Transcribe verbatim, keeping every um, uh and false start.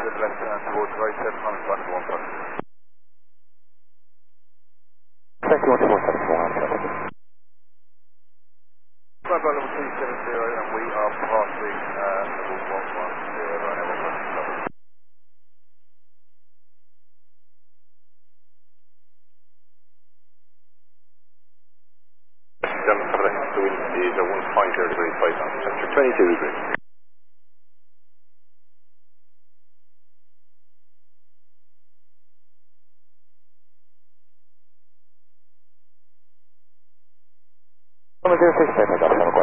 with left hand towards right seven hundred one one five. Thank you, one two one seven one seven. Bravo level two seven zero, and we are passing uh, level one one zero, right now one one seven. seven seven the wind is a one five zero degrees, five thousand temperature, twenty-two degrees. one zero six, take off,